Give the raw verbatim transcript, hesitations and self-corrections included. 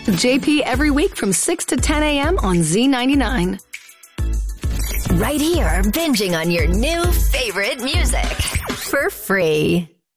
with J P every week from six to ten a.m. on Z ninety-nine. Right here, binging on your new favorite music for free.